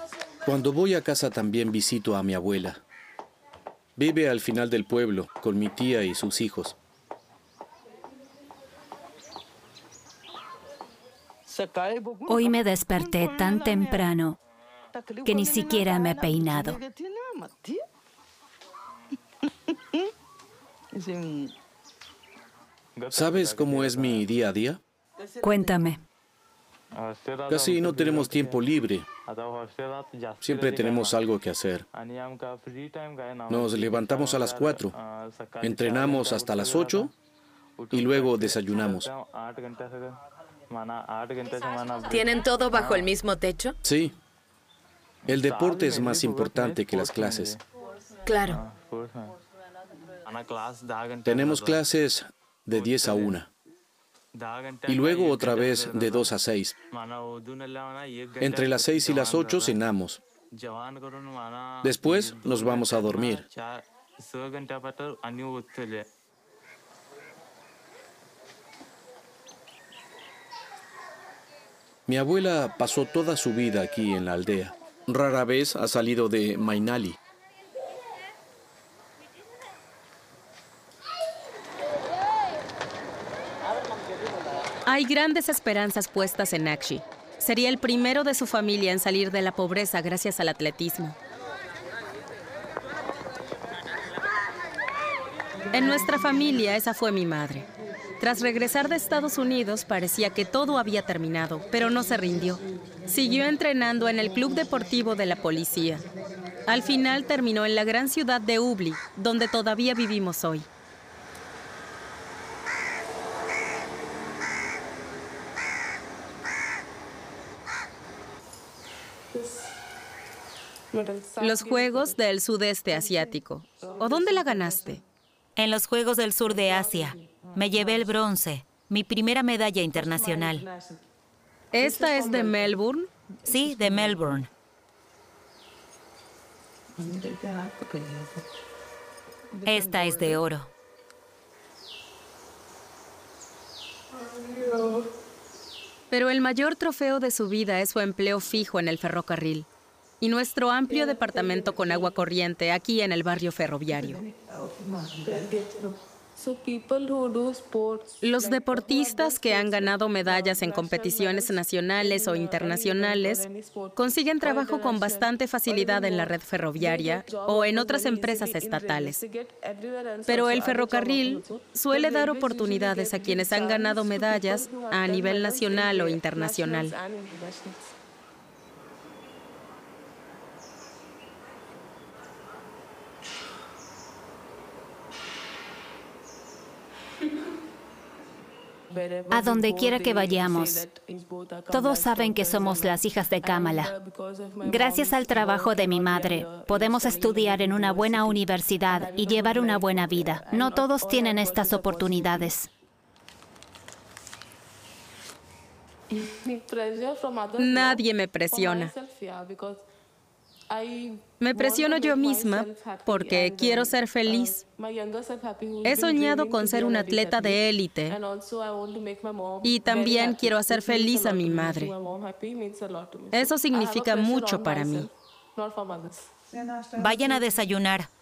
Cuando voy a casa también visito a mi abuela. Vive al final del pueblo, con mi tía y sus hijos. Hoy me desperté tan temprano que ni siquiera me he peinado. ¿Sabes cómo es mi día a día? Cuéntame. Casi no tenemos tiempo libre. Siempre tenemos algo que hacer. Nos levantamos a las 4, entrenamos hasta las 8 y luego desayunamos. ¿Tienen todo bajo el mismo techo? Sí. El deporte es más importante que las clases. Claro. Tenemos clases de 10 a 1. Y luego otra vez de 2 a 6. Entre las 6 y las 8 cenamos. Después nos vamos a dormir. Mi abuela pasó toda su vida aquí en la aldea. Rara vez ha salido de Mainali. Hay grandes esperanzas puestas en Akshi. Sería el primero de su familia en salir de la pobreza gracias al atletismo. En nuestra familia, esa fue mi madre. Tras regresar de Estados Unidos, parecía que todo había terminado, pero no se rindió. Siguió entrenando en el club deportivo de la policía. Al final terminó en la gran ciudad de Hubli, donde todavía vivimos hoy. Los Juegos del Sudeste Asiático. ¿O dónde la ganaste? En los Juegos del Sur de Asia. Me llevé el bronce, mi primera medalla internacional. ¿Esta es de Melbourne? Sí, de Melbourne. Esta es de oro. Pero el mayor trofeo de su vida es su empleo fijo en el ferrocarril y nuestro amplio departamento con agua corriente aquí en el barrio ferroviario. Los deportistas que han ganado medallas en competiciones nacionales o internacionales consiguen trabajo con bastante facilidad en la red ferroviaria o en otras empresas estatales. Pero el ferrocarril suele dar oportunidades a quienes han ganado medallas a nivel nacional o internacional. A donde quiera que vayamos, todos saben que somos las hijas de Kamala. Gracias al trabajo de mi madre, podemos estudiar en una buena universidad y llevar una buena vida. No todos tienen estas oportunidades. Nadie me presiona. Me presiono yo misma porque quiero ser feliz. He soñado con ser una atleta de élite y también quiero hacer feliz a mi madre. Eso significa mucho para mí. Vayan a desayunar.